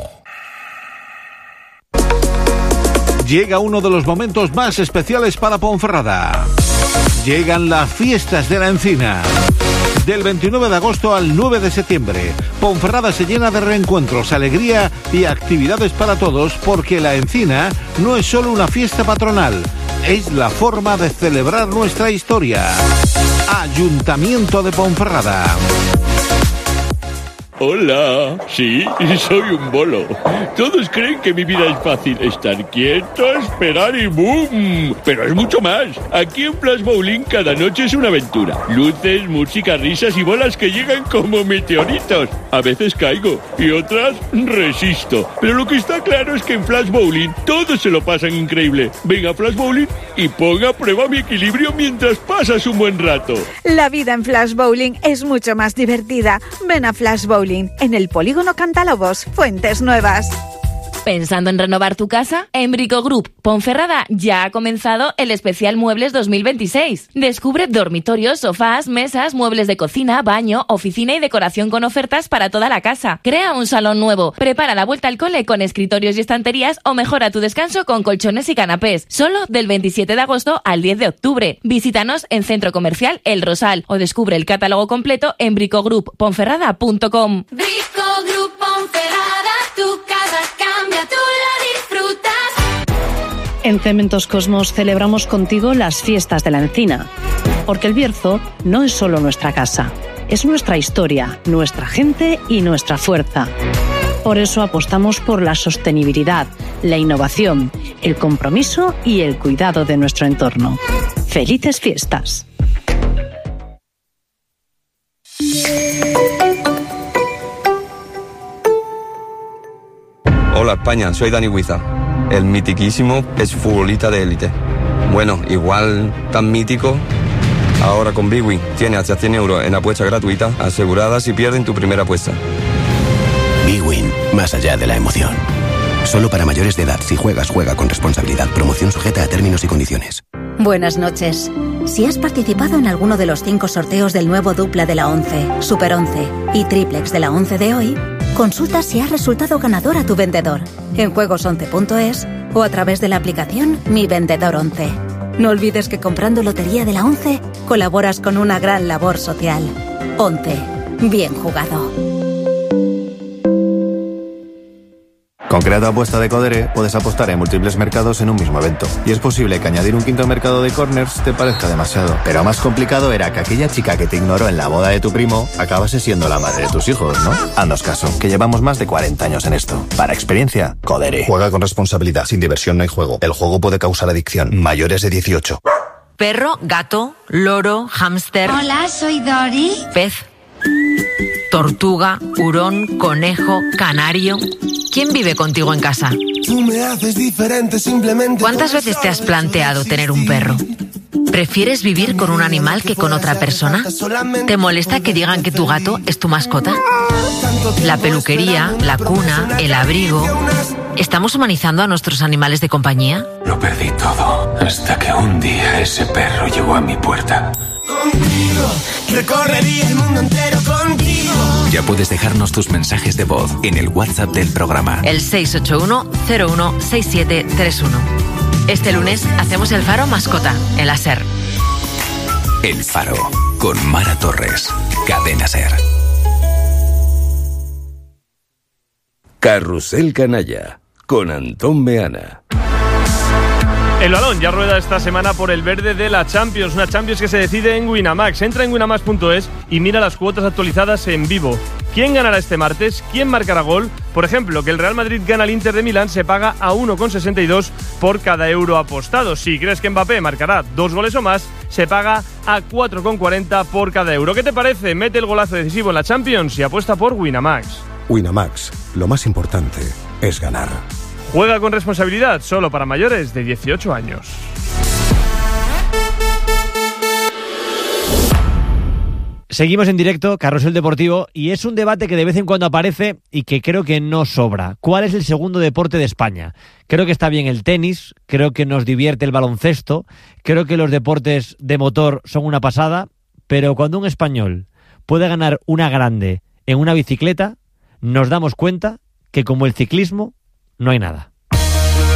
Llega uno de los momentos más especiales para Ponferrada. Llegan las fiestas de la Encina. Del veintinueve de agosto al nueve de septiembre, Ponferrada se llena de reencuentros, alegría y actividades para todos, porque la Encina no es solo una fiesta patronal, es la forma de celebrar nuestra historia. Ayuntamiento de Ponferrada. Hola, sí, soy un bolo. Todos creen que mi vida es fácil. Estar quieto, esperar y ¡boom! Pero es mucho más. Aquí en Flash Bowling cada noche es una aventura. Luces, música, risas y bolas que llegan como meteoritos. A veces caigo y otras resisto. Pero lo que está claro es que en Flash Bowling todos se lo pasan increíble. Venga a Flash Bowling y ponga a prueba mi equilibrio mientras pasas un buen rato. La vida en Flash Bowling es mucho más divertida. Ven a Flash Bowling en el Polígono Cantalobos, Fuentes Nuevas. ¿Pensando en renovar tu casa? En Brico Group Ponferrada ya ha comenzado el especial Muebles dos mil veintiséis. Descubre dormitorios, sofás, mesas, muebles de cocina, baño, oficina y decoración con ofertas para toda la casa. Crea un salón nuevo, prepara la vuelta al cole con escritorios y estanterías o mejora tu descanso con colchones y canapés. Solo del veintisiete de agosto al diez de octubre. Visítanos en Centro Comercial El Rosal o descubre el catálogo completo en bricogroup ponferrada punto com. Brico Group Ponferrada, tu casa cambia, tú la disfrutas. En Cementos Cosmos celebramos contigo las fiestas de la encina, porque el Bierzo no es solo nuestra casa, es nuestra historia, nuestra gente y nuestra fuerza. Por eso apostamos por la sostenibilidad, la innovación, el compromiso y el cuidado de nuestro entorno. ¡Felices fiestas! Hola España, soy Dani Huiza, el mitiquísimo exfutbolista de élite. Bueno, igual tan mítico. Ahora con Bwin tiene hasta cien euros en apuesta gratuita asegurada si pierden tu primera apuesta. Bwin, más allá de la emoción. Solo para mayores de edad. Si juegas, juega con responsabilidad. Promoción sujeta a términos y condiciones. Buenas noches. Si has participado en alguno de los cinco sorteos del nuevo dupla de la once, Super once y triplex de la once de hoy, consulta si has resultado ganador a tu vendedor en juegos once punto es o a través de la aplicación Mi Vendedor once. No olvides que comprando Lotería de la once colaboras con una gran labor social. once. Bien jugado. Con Crea tu apuesta de Codere puedes apostar en múltiples mercados en un mismo evento. Y es posible que añadir un quinto mercado de corners te parezca demasiado. Pero más complicado era que aquella chica que te ignoró en la boda de tu primo acabase siendo la madre de tus hijos, ¿no? Haznos caso, que llevamos más de cuarenta años en esto. Para experiencia, Codere. Juega con responsabilidad. Sin diversión no hay juego. El juego puede causar adicción. Mayores de dieciocho. Perro, gato, loro, hámster. Hola, soy Dori. Pez. Tortuga, hurón, conejo, canario. ¿Quién vive contigo en casa? Tú me haces diferente simplemente. ¿Cuántas veces te has planteado tener un perro? ¿Prefieres vivir con un animal que con otra persona? ¿Te molesta que digan que tu gato es tu mascota? La peluquería, la cuna, el abrigo. ¿Estamos humanizando a nuestros animales de compañía? Lo perdí todo hasta que un día ese perro llegó a mi puerta. Contigo, recorrería el mundo entero contigo. Ya puedes dejarnos tus mensajes de voz en el WhatsApp del programa. El seis ocho uno cero uno seis siete tres uno. Este lunes hacemos el Faro Mascota en la SER. El Faro, con Mara Torres, Cadena SER. Carrusel Canalla, con Antón Meana. El balón ya rueda esta semana por el verde de la Champions, una Champions que se decide en Winamax. Entra en winamax punto es y mira las cuotas actualizadas en vivo. ¿Quién ganará este martes? ¿Quién marcará gol? Por ejemplo, que el Real Madrid gana al Inter de Milán se paga a uno coma sesenta y dos por cada euro apostado. Si crees que Mbappé marcará dos goles o más, se paga a cuatro coma cuarenta por cada euro. ¿Qué te parece? Mete el golazo decisivo en la Champions y apuesta por Winamax. Winamax, lo más importante es ganar. Juega con responsabilidad, solo para mayores de dieciocho años. Seguimos en directo, Carrusel Deportivo, y es un debate que de vez en cuando aparece y que creo que no sobra. ¿Cuál es el segundo deporte de España? Creo que está bien el tenis, creo que nos divierte el baloncesto, creo que los deportes de motor son una pasada, pero cuando un español puede ganar una grande en una bicicleta, nos damos cuenta que como el ciclismo, no hay nada.